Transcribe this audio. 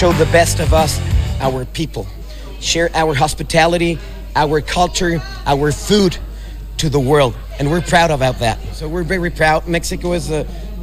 show the best of us, our people. Share our hospitality, our culture, our food to the world. And we're proud about that. So we're very proud. Mexico is